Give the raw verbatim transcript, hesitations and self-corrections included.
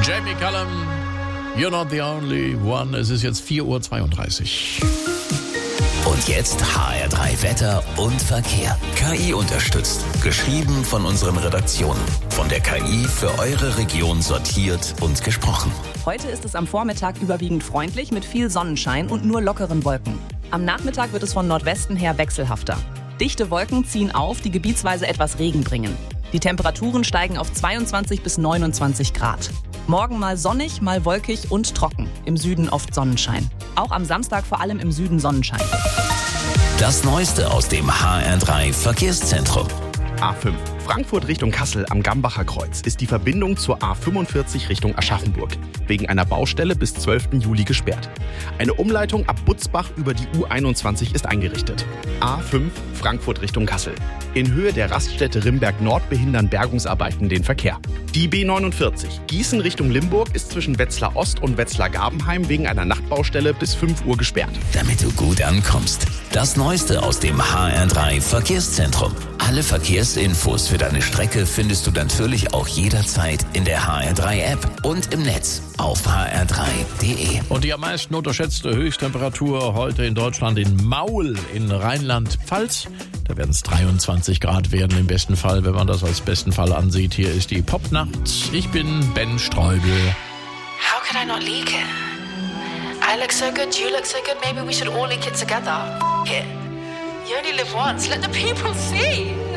Jamie Cullum, You're Not the Only One. Es ist jetzt vier Uhr zweiunddreißig. Und jetzt H R drei Wetter und Verkehr. K I unterstützt. Geschrieben von unseren Redaktionen. Von der K I für eure Region sortiert und gesprochen. Heute ist es am Vormittag überwiegend freundlich mit viel Sonnenschein und nur lockeren Wolken. Am Nachmittag wird es von Nordwesten her wechselhafter. Dichte Wolken ziehen auf, die gebietsweise etwas Regen bringen. Die Temperaturen steigen auf zweiundzwanzig bis neunundzwanzig Grad. Morgen mal sonnig, mal wolkig und trocken. Im Süden oft Sonnenschein. Auch am Samstag vor allem im Süden Sonnenschein. Das Neueste aus dem H R drei Verkehrszentrum. A fünf Frankfurt Richtung Kassel am Gambacher Kreuz ist die Verbindung zur A fünfundvierzig Richtung Aschaffenburg wegen einer Baustelle bis zwölften Juli gesperrt. Eine Umleitung ab Butzbach über die U einundzwanzig ist eingerichtet. A fünf Frankfurt Richtung Kassel. In Höhe der Raststätte Rimberg Nord behindern Bergungsarbeiten den Verkehr. Die B neunundvierzig Gießen Richtung Limburg ist zwischen Wetzlar Ost und Wetzlar Gabenheim wegen einer Nachtbaustelle bis fünf Uhr gesperrt. Damit du gut ankommst. Das Neueste aus dem H R drei Verkehrszentrum. Alle Verkehrsinfos für deine Strecke findest du natürlich auch jederzeit in der H R drei App und im Netz auf h r drei punkt d e. Und die am meisten unterschätzte Höchsttemperatur heute in Deutschland in Maul in Rheinland-Pfalz. Da werden es dreiundzwanzig Grad werden im besten Fall, wenn man das als besten Fall ansieht. Hier ist die Popnacht. Ich bin Ben Streubel. How could I not leak it? I look so good, you look so good, maybe we should all leak it together. F- it. You only live once, let the people see.